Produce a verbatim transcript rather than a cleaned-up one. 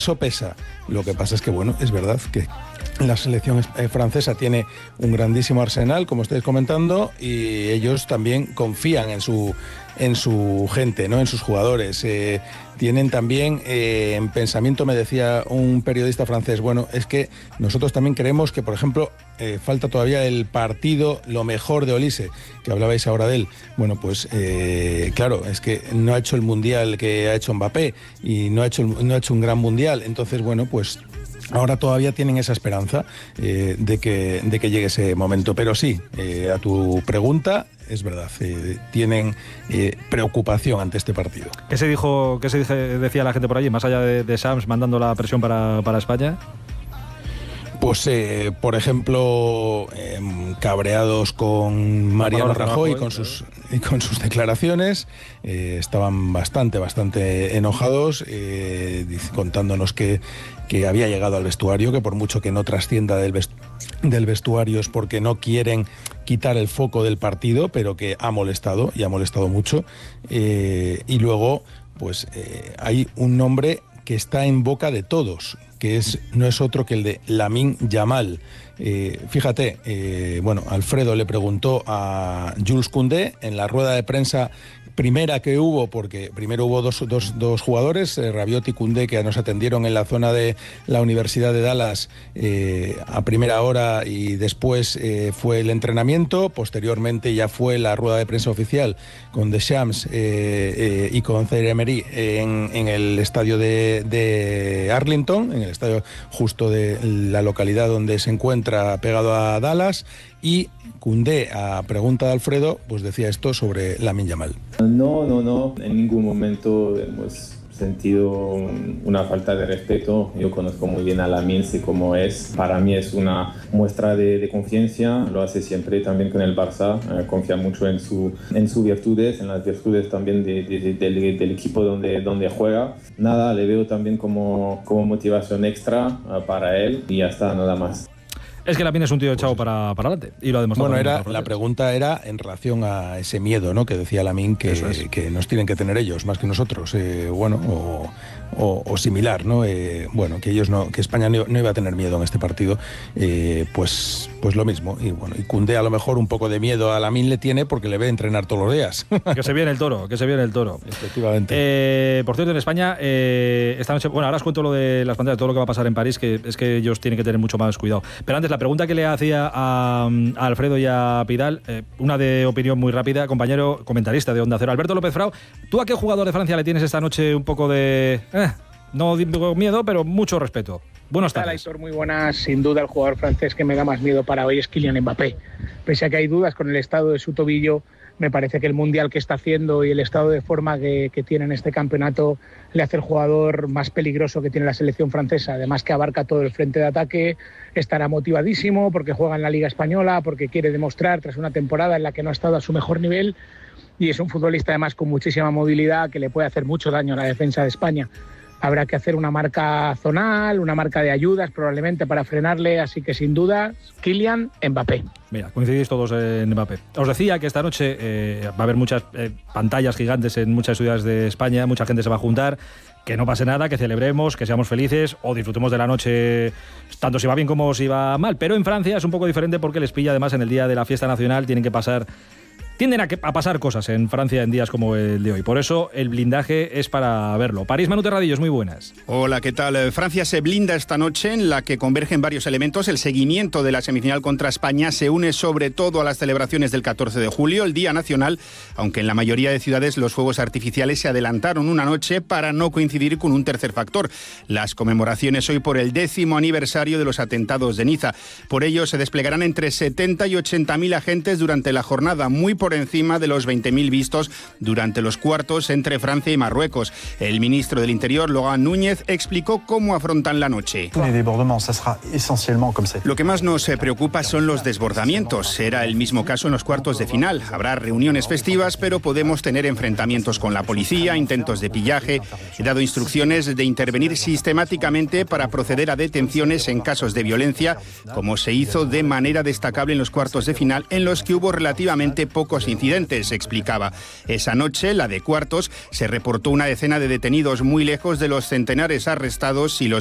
eso pesa. Lo que pasa es que, bueno, es verdad que la selección francesa tiene un grandísimo arsenal, como estáis comentando, y ellos también confían en su, en su gente, ¿no? En sus jugadores. Eh, tienen también eh, en pensamiento, me decía un periodista francés, bueno, es que nosotros también creemos que, por ejemplo, eh, falta todavía el partido, lo mejor de Olise, que hablabais ahora de él. Bueno, pues eh, claro, es que no ha hecho el mundial que ha hecho Mbappé y no ha hecho, no ha hecho un gran mundial. Entonces, bueno, pues ahora todavía tienen esa esperanza eh, de, que, de que llegue ese momento. Pero sí, eh, a tu pregunta, es verdad, eh, tienen eh, preocupación ante este partido. ¿Qué se dijo, qué se dije, decía la gente por allí, más allá de, de Sams mandando la presión para, para España? Pues, eh, por ejemplo, eh, cabreados con Mariano Rajoy y con sus, y con sus declaraciones. Eh, estaban bastante, bastante enojados, eh, contándonos que, que había llegado al vestuario, que por mucho que no trascienda del, vest, del vestuario es porque no quieren quitar el foco del partido, pero que ha molestado, y ha molestado mucho. Eh, y luego, pues eh, hay un nombre que está en boca de todos, que es, no es otro que el de Lamine Yamal. Eh, fíjate, eh, bueno, Alfredo le preguntó a Jules Koundé en la rueda de prensa primera que hubo, porque primero hubo dos, dos, dos jugadores, eh, Rabiot y Koundé, que nos atendieron en la zona de la Universidad de Dallas eh, a primera hora, y después eh, fue el entrenamiento. Posteriormente ya fue la rueda de prensa oficial con Deschamps eh, eh, y con Thierry Emery en, en el estadio de, de Arlington, en el estadio justo de la localidad donde se encuentra pegado a Dallas. Y Koundé, a pregunta de Alfredo, pues decía esto sobre Lamine Yamal. No, no, no, en ningún momento hemos sentido una falta de respeto. Yo conozco muy bien a Lamine, sé cómo es. Para mí es una muestra de, de confianza, lo hace siempre también con el Barça, eh, confía mucho en, su, en sus virtudes, en las virtudes también de, de, de, del, del equipo donde, donde juega. Nada, le veo también como, como motivación extra uh, para él, y ya está, nada más. Es que Lamine es un tío echado para, para adelante, y lo ha demostrado. Bueno, era, la pregunta era en relación a ese miedo, ¿no?, que decía Lamine, que, es. que nos tienen que tener ellos más que nosotros, eh, bueno, o, o, o similar, ¿no? Eh, bueno, que ellos no, que España no, no iba a tener miedo en este partido, eh, pues, pues lo mismo. Y bueno, y Koundé a lo mejor un poco de miedo a Lamine le tiene porque le ve entrenar todos los días. Que se viene el toro, que se viene el toro. Efectivamente. Eh, por cierto, en España, eh, esta noche, bueno, ahora os cuento lo de las pantallas, todo lo que va a pasar en París, que es que ellos tienen que tener mucho más cuidado. Pero antes, la pregunta que le hacía a, a Alfredo y a Pidal, eh, una de opinión muy rápida, compañero comentarista de Onda Cero, Alberto López Frau, ¿tú a qué jugador de Francia le tienes esta noche un poco de... Eh, no digo miedo, pero mucho respeto? Buenas tardes. Aitor, muy buenas. Sin duda el jugador francés que me da más miedo para hoy es Kylian Mbappé. Pese a que hay dudas con el estado de su tobillo, me parece que el mundial que está haciendo y el estado de forma que, que tiene en este campeonato le hace el jugador más peligroso que tiene la selección francesa. Además que abarca todo el frente de ataque, estará motivadísimo porque juega en la Liga Española, porque quiere demostrar tras una temporada en la que no ha estado a su mejor nivel, y es un futbolista además con muchísima movilidad que le puede hacer mucho daño a la defensa de España. Habrá que hacer una marca zonal, una marca de ayudas probablemente para frenarle, así que sin duda, Kylian Mbappé. Mira, coincidís todos en Mbappé. Os decía que esta noche eh, va a haber muchas eh, pantallas gigantes en muchas ciudades de España, mucha gente se va a juntar, que no pase nada, que celebremos, que seamos felices o disfrutemos de la noche, tanto si va bien como si va mal. Pero en Francia es un poco diferente porque les pilla además en el día de la fiesta nacional, tienen que pasar... Tienden a, que, a pasar cosas en Francia en días como el de hoy. Por eso el blindaje es para verlo. París, Manu Terradillos, muy buenas. Hola, ¿qué tal? Francia se blinda esta noche, en la que convergen varios elementos. El seguimiento de la semifinal contra España se une sobre todo a las celebraciones del catorce de julio, el Día Nacional, aunque en la mayoría de ciudades los fuegos artificiales se adelantaron una noche para no coincidir con un tercer factor: las conmemoraciones hoy por el décimo aniversario de los atentados de Niza. Por ello se desplegarán entre setenta y ochenta mil agentes durante la jornada, muy por encima de los veinte mil vistos durante los cuartos entre Francia y Marruecos. El ministro del Interior, Laurent Núñez, explicó cómo afrontan la noche. Lo que más nos preocupa son los desbordamientos. Será el mismo caso en los cuartos de final. Habrá reuniones festivas, pero podemos tener enfrentamientos con la policía, intentos de pillaje. He dado instrucciones de intervenir sistemáticamente para proceder a detenciones en casos de violencia, como se hizo de manera destacable en los cuartos de final, en los que hubo relativamente pocos los incidentes, explicaba. Esa noche, la de cuartos, se reportó una decena de detenidos muy lejos de los centenares arrestados y los